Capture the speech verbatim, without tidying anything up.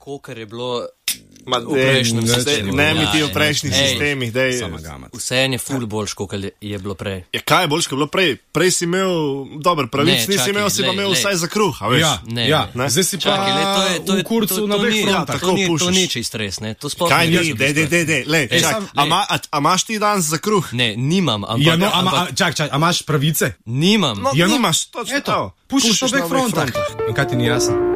Kolikor je bilo Ma, v prejšnjem dej, sistemu. Ne mi ti Ja, v prejšnjih ej, sistemih. Dej. Vse je ful boljš, kolikor je bilo prej. Ja, kaj je boljš, kot je bilo prej? Prej si imel, dober, pravic Ne, nisi čakaj, imel, si pa lej, imel lej. vsaj za kruh, a veš? Ja, Ne, ja. ne. Zdaj si pa Čakaj, le, to je, to je, v kurcu to, na to, dveh ni, frontah. to, ni, to pušiš. ni čisto res, ne. To sploh Kaj ni ni, res v dej, dej, bistvu. dej, dej, lej, Ej, čak, sam- a, ma, a, a imaš ti danes za kruh? Ne, nimam, ampak... Ja, no, ama, ampak a, čak, čak, a imaš pravice? nimam. No, Ja, no, nimaš, točno. Eto, evo, pušiš na dveh frontah. In kaj ti ni jasno?